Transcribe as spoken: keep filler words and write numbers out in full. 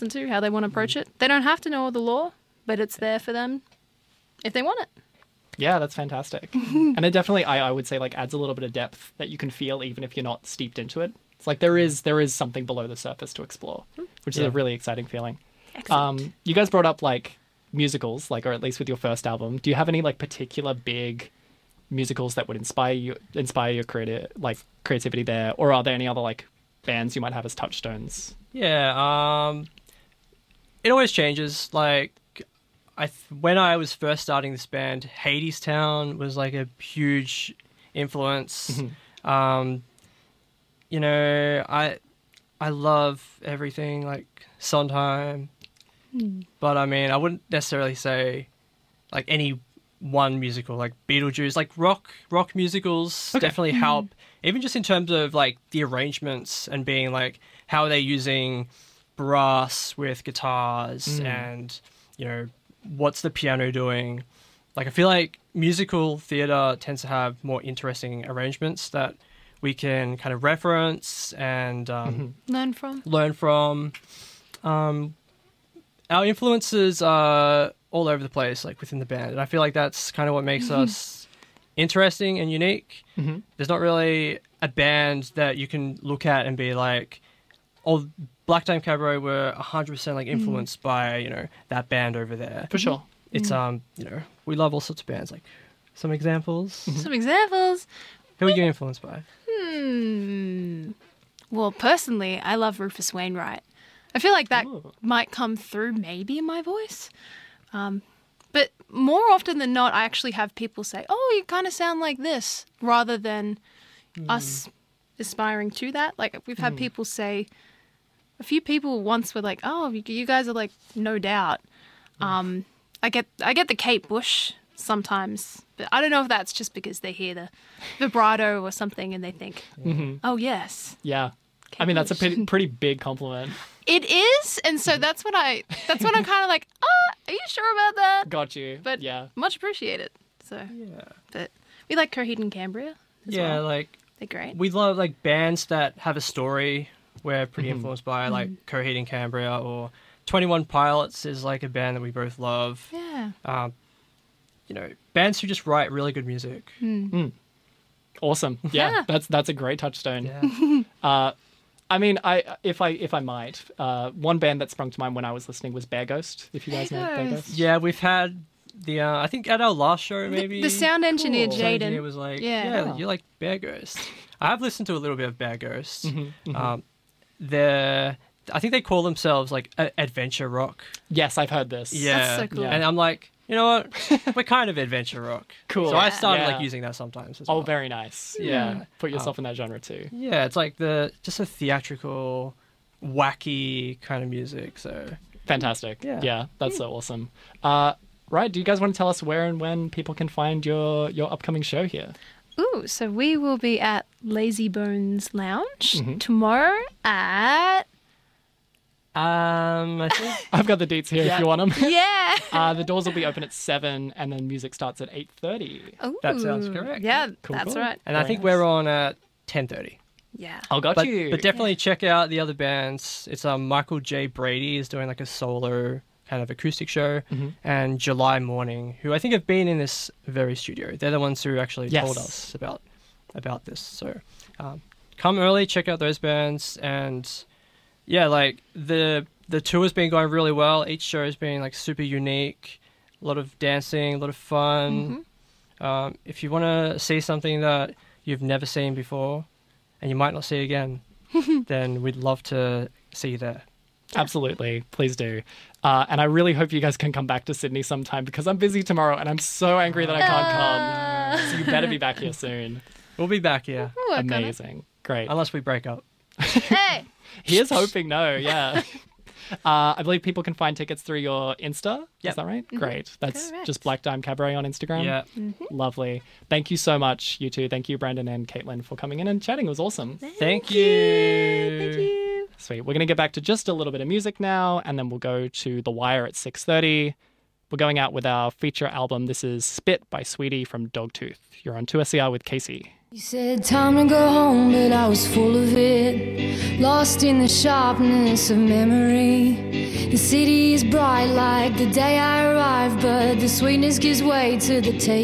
listen to, how they want to approach it. They don't have to know all the lore, but it's there for them if they want it. Yeah, that's fantastic. And it definitely, I, I would say, like adds a little bit of depth that you can feel even if you're not steeped into it. It's like there is there is something below the surface to explore, which Yeah. is a really exciting feeling. Excellent. Um, you guys brought up like musicals, like or at least with your first album. Do you have any like particular big musicals that would inspire you, inspire your creative like creativity there, or are there any other like bands you might have as touchstones? Yeah, um, it always changes. Like, I th- when I was first starting this band, Hadestown was like a huge influence. Um, you know, I I love everything like Sondheim, but I mean, I wouldn't necessarily say like any one musical like Beetlejuice. Like rock rock musicals Okay. definitely help, even just in terms of like the arrangements and being like how are they using brass with guitars Mm. and you know what's the piano doing. Like I feel like musical theatre tends to have more interesting arrangements that we can kind of reference and um, Learn from. learn from. Um, our influences are all over the place, like within the band, and I feel like that's kind of what makes us interesting and unique. Mm-hmm. There's not really a band that you can look at and be like, "Oh, Black Dime Cabaret were one hundred percent like influenced by you know that band over there." For sure. It's um you know we love all sorts of bands. Like some examples. Some examples. Who are you influenced by? Hmm. Well, personally, I love Rufus Wainwright. I feel like that Ooh. might come through maybe in my voice. Um, but more often than not, I actually have people say, oh, you kind of sound like this, rather than us aspiring to that. Like, we've had people say, a few people once were like, oh, you, you guys are like No Doubt. Um, I get I get the Kate Bush sometimes, but I don't know if that's just because they hear the vibrato or something and they think, oh, yes. Yeah. I mean, that's a Bush. pretty, pretty big compliment. It is, and so that's what I, that's when I'm kind of like, ah, are you sure about that? Got you. But yeah. much appreciated. So, Yeah. but we like Coheed and Cambria as Yeah, well. like They're great. we love like bands that have a story. We're pretty influenced by like Coheed and Cambria or twenty-one Pilots is like a band that we both love. Yeah. Um, you know, bands who just write really good music. Awesome. Yeah, Yeah. that's that's a great touchstone. Yeah. Uh, I mean, I if I if I might, uh, one band that sprung to mind when I was listening was Bear Ghost. If you guys know Bear Bear Ghost. Ghost. Yeah, we've had the uh, I think at our last show maybe the sound engineer, Cool. Jaden. Sound engineer was like, Yeah. yeah, Yeah. you like Bear Ghost. I have listened to a little bit of Bear Ghost. Mm-hmm, Um, they're I think they call themselves like a- adventure rock. Yes, I've heard this. Yeah, so cool. Yeah. And I'm like, you know what? We're kind of adventure rock. Cool. So I Yeah. started Yeah. like using that sometimes as Oh, well. very nice. Yeah. Yeah. Put yourself in that genre too. Yeah, it's like the just a theatrical, wacky kind of music. So Fantastic. Yeah. Yeah, that's so awesome. Uh, right, do you guys want to tell us where and when people can find your your upcoming show here? Ooh, so we will be at Lazy Bones Lounge Mm-hmm. tomorrow at um, I think I've got the deets here if you want them. yeah. Uh, the doors will be open at seven, and then music starts at eight thirty. Ooh. That sounds correct. Yeah, Cool, that's cool. right. and I Very think nice. we're on at ten thirty. Yeah. Oh, got But, you. but definitely check out the other bands. It's um Michael J. Brady is doing like a solo kind of acoustic show, Mm-hmm. and July Morning, who I think have been in this very studio. They're the ones who actually Yes. told us about about this. So um, come early, check out those bands, and yeah, like the the tour's been going really well. Each show has been like super unique, a lot of dancing, a lot of fun. Um, if you want to see something that you've never seen before, and you might not see again, then we'd love to see you there. Absolutely. Please do. Uh, and I really hope you guys can come back to Sydney sometime because I'm busy tomorrow and I'm so angry that I can't come. So you better be back here soon. We'll be back here, We'll work on it. Amazing. Great. unless we break up. Hey. Here's hoping no, yeah. Uh, I believe people can find tickets through your Insta. Is Yep. that right? Great. That's Correct. just Black Dime Cabaret on Instagram. Yeah. Lovely. Thank you so much, you two. Thank you, Brandon and Caitlin, for coming in and chatting. It was awesome. Thank you. Thank you. Sweet. We're going to get back to just a little bit of music now, and then we'll go to The Wire at six thirty. We're going out with our feature album. This is Spit by Sweetie from Dogtooth. You're on two S E R with Casey. You said time to go home, but I was full of it, lost in the sharpness of memory. The city is bright like the day I arrived, but the sweetness gives way to the taste.